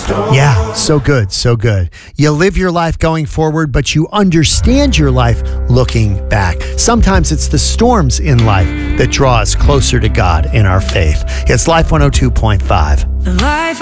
Yeah, so good, so good. You live your life going forward, but you understand your life looking back. Sometimes it's the storms in life that draw us closer to God in our faith. It's Life 102.5. The life